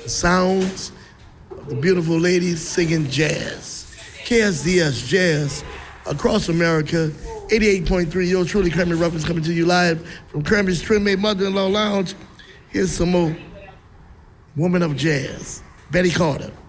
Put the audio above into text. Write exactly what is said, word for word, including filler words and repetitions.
the sounds of the beautiful ladies singing jazz. K S D S Jazz across America, eighty-eight point three, yours truly, Kermit Ruffins, coming to you live from Kermit's Trim-Made Mother-in-Law Lounge. Here's some more Woman of Jazz, Betty Carter.